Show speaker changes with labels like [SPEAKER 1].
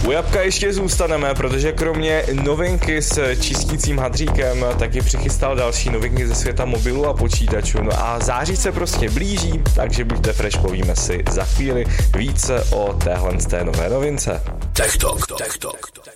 [SPEAKER 1] U Jabka ještě zůstaneme, protože kromě novinky s čistícím hadříkem taky přichystal další novinky ze světa mobilů a počítačů. No a září se prostě blíží, takže buďte fresh, povíme si za chvíli více o téhle nové novince.
[SPEAKER 2] Tech Talk.